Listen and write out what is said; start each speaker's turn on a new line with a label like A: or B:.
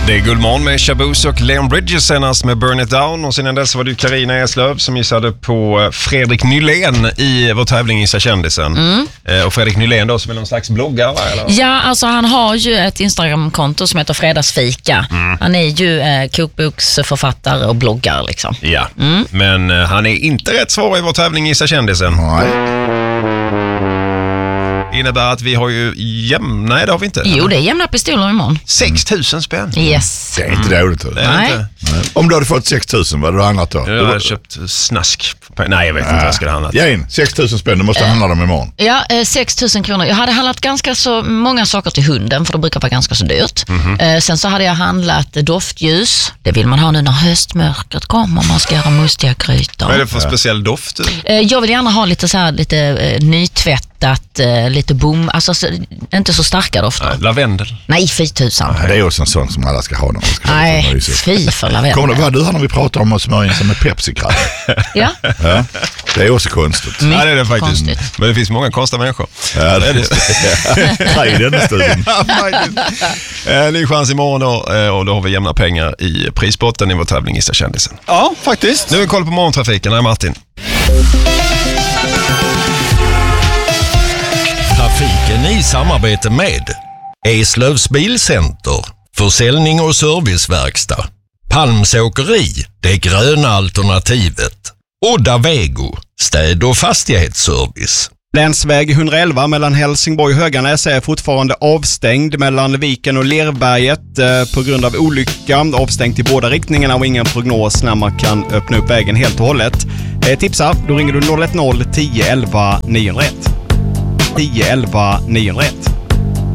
A: Det är Guldmorgon med Shaboos och Leon Bridges senast med Burn It Down. Och sen dess var det Carina Eslöv som gissade på Fredrik Nylén i vår tävling Gissa kändisen. Och Fredrik Nylén då som är någon slags bloggare, eller?
B: Ja, alltså han har ju ett Instagram-konto som heter Fredagsfika. Han är ju kokboksförfattare och bloggare liksom.
A: Ja, men han är inte rätt svar i vår tävling Gissa kändisen.
C: Nej.
A: Innebär att vi har ju jämna, nej det har vi inte.
B: Jo, det är jämna pistoler imorgon.
A: 6 000 spänn.
B: Yes.
C: Det är inte dåligt.
A: Det är inte.
C: Nej. Om du hade fått 6 000, vad hade du handlat då?
A: Jag har köpt snask. Nej, jag vet inte vad jag ska handla.
C: Ja, 6 000 spänn, du måste handla dem imorgon.
B: Ja, 6 000 kronor. Jag hade handlat ganska så många saker till hunden, för det brukar vara ganska så dyrt. Sen så hade jag handlat doftljus. Det vill man ha nu när höstmörkret kommer. Man ska göra mustiga grytor.
A: Vad är det för speciell doft?
B: Jag vill gärna ha lite så här, lite nytvättat, lite bom, alltså inte så starka dofter.
A: Nej, lavendel.
B: Nej, fy tusan.
C: Det är också en sån som alla ska ha när de ska
B: Nej, fy för lavendel.
C: Kommer det vad du har när vi pratar om att smörja in sig med Pepsi-krabb?
B: Ja.
C: Ja, det är också konstigt.
A: Ja, det är det faktiskt.
B: Konstigt.
A: Men det finns många konstiga människor.
C: Ja, det är det. I den stunden.
A: Ja, faktiskt. Ny chans imorgon då, och då har vi jämna pengar i prisbotten i vår tävling Gissa kändisen.
D: Ja, faktiskt.
A: Nu är vi koll på morgontrafiken. Här Martin.
E: Trafiken i samarbete med Eslövs bilcenter, försäljning och serviceverkstad, Palms åkeri, det gröna alternativet, Odda Vego, städ- och fastighetsservice.
D: Länsväg 111 mellan Helsingborg och Höganäs är fortfarande avstängd mellan Viken och Lerberget på grund av olycka. Avstängt i båda riktningarna och ingen prognos när man kan öppna upp vägen helt och hållet. Tipsa, då ringer du 010 11 901. 10 11 901.